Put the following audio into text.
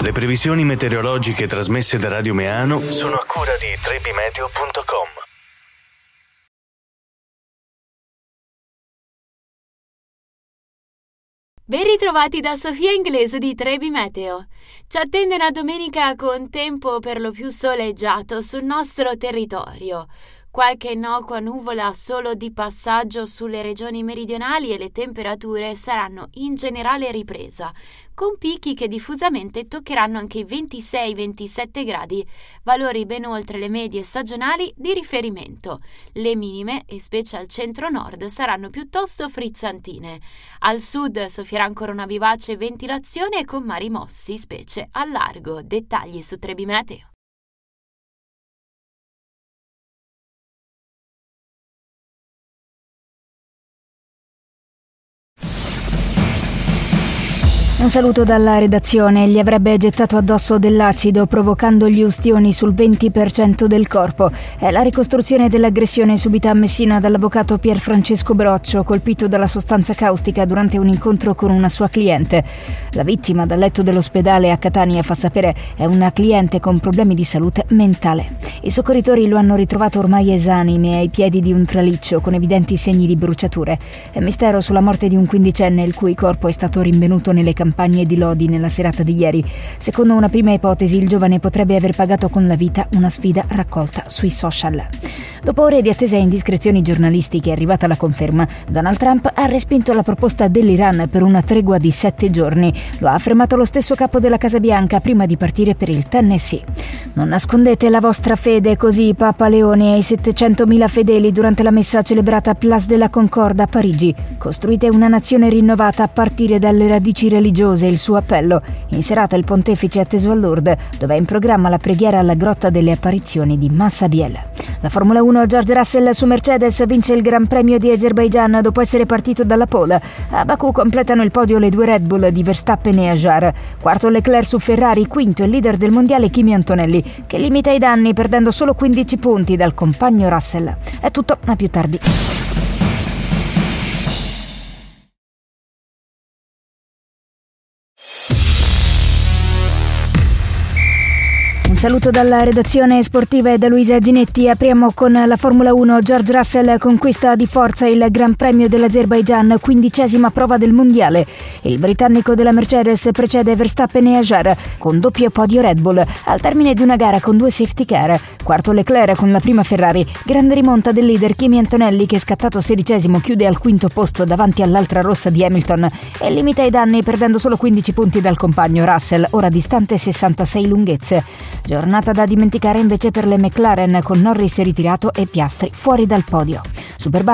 Le previsioni meteorologiche trasmesse da Radio Meano sono a cura di trebimeteo.com. Ben ritrovati da Sofia Inglese di Trebi Meteo. Ci attende una domenica con tempo per lo più soleggiato sul nostro territorio. Qualche innocua nuvola solo di passaggio sulle regioni meridionali e le temperature saranno in generale ripresa, con picchi che diffusamente toccheranno anche i 26-27 gradi, valori ben oltre le medie stagionali di riferimento. Le minime, e specie al centro-nord, saranno piuttosto frizzantine. Al sud soffierà ancora una vivace ventilazione con mari mossi, specie al largo. Dettagli su Trebi Meteo. Un saluto dalla redazione. Gli avrebbe gettato addosso dell'acido, provocandogli ustioni sul 20% del corpo. È la ricostruzione dell'aggressione subita a Messina dall'avvocato Pier Francesco Broccio, colpito dalla sostanza caustica durante un incontro con una sua cliente. La vittima, dal letto dell'ospedale a Catania, fa sapere è una cliente con problemi di salute mentale. I soccorritori lo hanno ritrovato ormai esanime ai piedi di un traliccio con evidenti segni di bruciature. È mistero sulla morte di un quindicenne il cui corpo è stato rinvenuto nelle campagne di Lodi nella serata di ieri. Secondo una prima ipotesi, il giovane potrebbe aver pagato con la vita una sfida raccolta sui social. Dopo ore di attesa e indiscrezioni giornalistiche è arrivata la conferma. Donald Trump ha respinto la proposta dell'Iran per una tregua di 7 giorni. Lo ha affermato lo stesso capo della Casa Bianca prima di partire per il Tennessee. Non nascondete la vostra fede, così Papa Leone ai 700.000 fedeli durante la messa celebrata a Place de la Concorde a Parigi. Costruite una nazione rinnovata a partire dalle radici religiose, il suo appello. In serata il pontefice è atteso a Lourdes, dove è in programma la preghiera alla Grotta delle Apparizioni di Massa Biel. La Formula 1, George Russell su Mercedes vince il Gran Premio di Azerbaijan dopo essere partito dalla pole. A Baku completano il podio le due Red Bull di Verstappen e Ajar. Quarto Leclerc su Ferrari, quinto il leader del mondiale Kimi Antonelli, che limita i danni perdendo solo 15 punti dal compagno Russell. È tutto, a più tardi. Un saluto dalla redazione sportiva e da Luisa Ginetti. Apriamo con la Formula 1. George Russell conquista di forza il Gran Premio dell'Azerbaijan, 15ª prova del mondiale. Il britannico della Mercedes precede Verstappen e Ajar con doppio podio Red Bull al termine di una gara con 2 safety car. Quarto Leclerc con la prima Ferrari. Grande rimonta del leader Kimi Antonelli, che scattato 16esimo chiude al quinto posto davanti all'altra rossa di Hamilton e limita i danni perdendo solo 15 punti dal compagno Russell, ora distante 66 lunghezze. Giornata da dimenticare invece per le McLaren, con Norris ritirato e Piastri fuori dal podio.